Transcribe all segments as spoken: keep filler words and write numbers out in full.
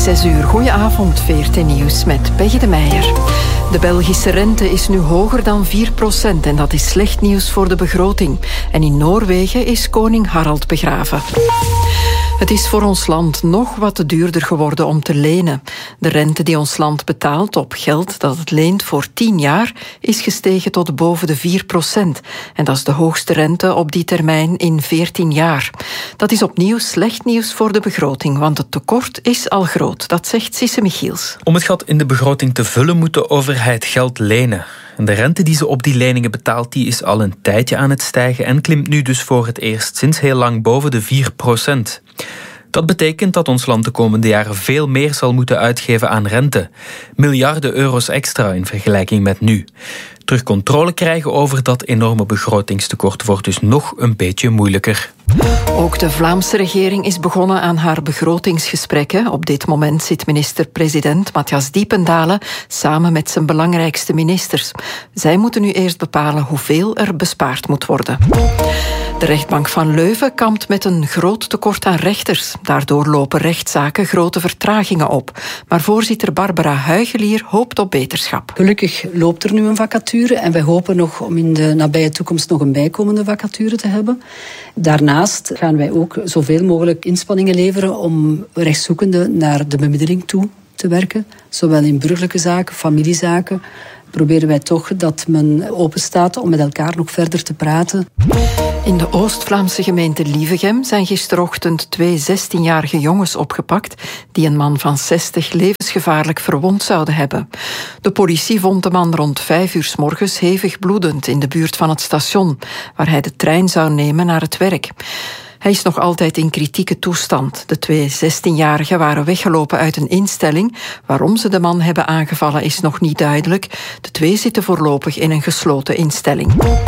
is zes uur. Goedenavond, V R T Nieuws met Peggy de Meijer. De Belgische rente is nu hoger dan vier procent en dat is slecht nieuws voor de begroting. En in Noorwegen is koning Harald begraven. Het is voor ons land nog wat te duurder geworden om te lenen. De rente die ons land betaalt op geld dat het leent voor tien jaar is gestegen tot boven de vier procent. En dat is de hoogste rente op die termijn in veertien jaar. Dat is opnieuw slecht nieuws voor de begroting, want het tekort is al groot. Dat zegt Sisse Michiels. Om het gat in de begroting te vullen moet de overheid geld lenen. En de rente die ze op die leningen betaalt, die is al een tijdje aan het stijgen en klimt nu dus voor het eerst sinds heel lang boven de vier procent. Dat betekent dat ons land de komende jaren veel meer zal moeten uitgeven aan rente. Miljarden euro's extra in vergelijking met nu. Terug controle krijgen over dat enorme begrotingstekort wordt dus nog een beetje moeilijker. Ook de Vlaamse regering is begonnen aan haar begrotingsgesprekken. Op dit moment zit minister-president Matthias Diependalen samen met zijn belangrijkste ministers. Zij moeten nu eerst bepalen hoeveel er bespaard moet worden. De rechtbank van Leuven kampt met een groot tekort aan rechters. Daardoor lopen rechtszaken grote vertragingen op. Maar voorzitter Barbara Huigelier hoopt op beterschap. Gelukkig loopt er nu een vacature en wij hopen nog om in de nabije toekomst nog een bijkomende vacature te hebben. Daarnaast gaan wij ook zoveel mogelijk inspanningen leveren om rechtszoekenden naar de bemiddeling toe te werken. Zowel in burgerlijke zaken, familiezaken. Proberen wij toch dat men open staat om met elkaar nog verder te praten. In de Oost-Vlaamse gemeente Lievegem zijn gisterochtend twee zestienjarige jongens opgepakt die een man van zestig levensgevaarlijk verwond zouden hebben. De politie vond de man rond vijf uur 's morgens hevig bloedend in de buurt van het station, waar hij de trein zou nemen naar het werk. Hij is nog altijd in kritieke toestand. De twee zestienjarigen waren weggelopen uit een instelling. Waarom ze de man hebben aangevallen is nog niet duidelijk. De twee zitten voorlopig in een gesloten instelling.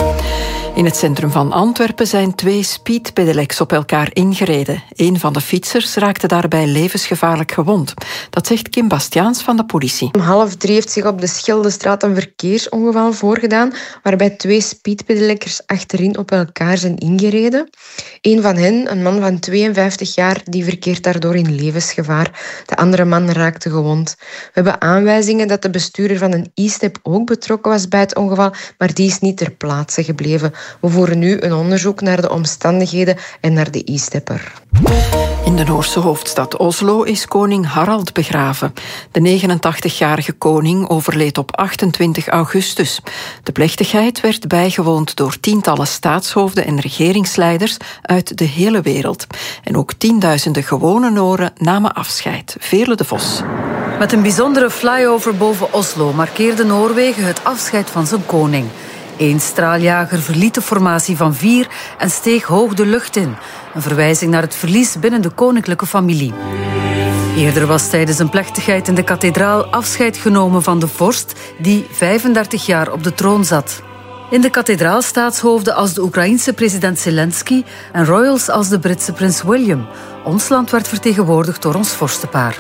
In het centrum van Antwerpen zijn twee speedpedelecs op elkaar ingereden. Een van de fietsers raakte daarbij levensgevaarlijk gewond. Dat zegt Kim Bastiaans van de politie. Om half drie heeft zich op de Schildestraat een verkeersongeval voorgedaan, waarbij twee speedpedelekkers achterin op elkaar zijn ingereden. Een van hen, een man van tweeënvijftig jaar, die verkeert daardoor in levensgevaar. De andere man raakte gewond. We hebben aanwijzingen dat de bestuurder van een e-step ook betrokken was bij het ongeval, maar die is niet ter plaatse gebleven. We voeren nu een onderzoek naar de omstandigheden en naar de e-stepper. In de Noorse hoofdstad Oslo is koning Harald begraven. De negenentachtigjarige koning overleed op achtentwintig augustus. De plechtigheid werd bijgewoond door tientallen staatshoofden en regeringsleiders uit de hele wereld. En ook tienduizenden gewone Noren namen afscheid. Veerle de Vos. Met een bijzondere flyover boven Oslo markeerde Noorwegen het afscheid van zijn koning. Eén straaljager verliet de formatie van vier en steeg hoog de lucht in. Een verwijzing naar het verlies binnen de koninklijke familie. Eerder was tijdens een plechtigheid in de kathedraal afscheid genomen van de vorst die vijfendertig jaar op de troon zat. In de kathedraal staatshoofden als de Oekraïense president Zelensky en royals als de Britse prins William. Ons land werd vertegenwoordigd door ons vorstenpaar.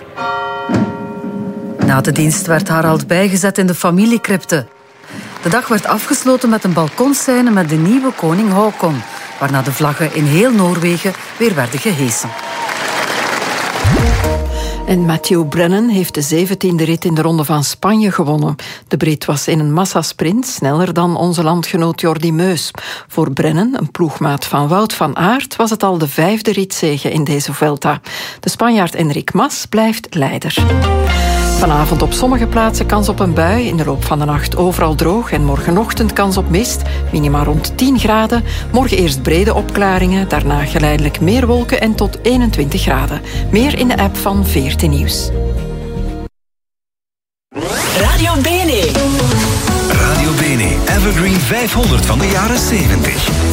Na de dienst werd Harald bijgezet in de familiecrypte. De dag werd afgesloten met een balkonscène met de nieuwe koning Haakon, waarna de vlaggen in heel Noorwegen weer werden gehesen. En Matthew Brennan heeft de zeventiende rit in de Ronde van Spanje gewonnen. De Brit was in een massasprint sneller dan onze landgenoot Jordi Meus. Voor Brennan, een ploegmaat van Wout van Aert, was het al de vijfde ritzege in deze Vuelta. De Spanjaard Enric Mas blijft leider. Vanavond op sommige plaatsen kans op een bui. In de loop van de nacht overal droog en morgenochtend kans op mist. Minima rond tien graden. Morgen eerst brede opklaringen. Daarna geleidelijk meer wolken en tot eenentwintig graden. Meer in de app van V R T Nieuws. Radio Bene. Radio Bene Evergreen vijfhonderd van de jaren zeventig.